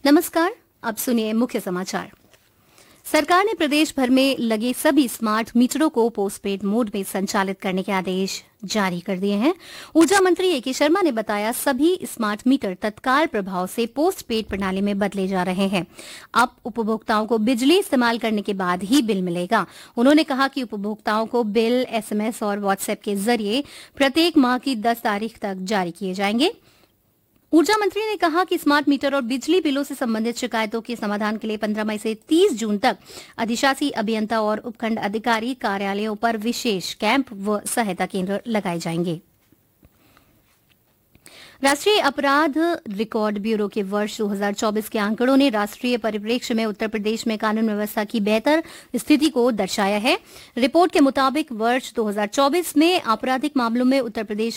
नमस्कार, अब सुनिए मुख्य समाचार। सरकार ने प्रदेश भर में लगे सभी स्मार्ट मीटरों को पोस्टपेड मोड में संचालित करने के आदेश जारी कर दिए हैं। ऊर्जा मंत्री ए के शर्मा ने बताया, सभी स्मार्ट मीटर तत्काल प्रभाव से पोस्टपेड प्रणाली में बदले जा रहे हैं। अब उपभोक्ताओं को बिजली इस्तेमाल करने के बाद ही बिल मिलेगा। उन्होंने कहा कि उपभोक्ताओं को बिल एसएमएस और व्हाट्सएप के जरिए प्रत्येक माह की 10 तारीख तक जारी किए जाएंगे। ऊर्जा मंत्री ने कहा कि स्मार्ट मीटर और बिजली बिलों से संबंधित शिकायतों के समाधान के लिए 15 मई से 30 जून तक अधिशासी अभियंता और उपखंड अधिकारी कार्यालयों पर विशेष कैंप व सहायता केंद्र लगाए जाएंगे। राष्ट्रीय अपराध रिकॉर्ड ब्यूरो के वर्ष 2024 के आंकड़ों ने राष्ट्रीय परिप्रेक्ष्य में उत्तर प्रदेश में कानून व्यवस्था की बेहतर स्थिति को दर्शाया है। रिपोर्ट के मुताबिक वर्ष 2024 में आपराधिक मामलों में उत्तर प्रदेश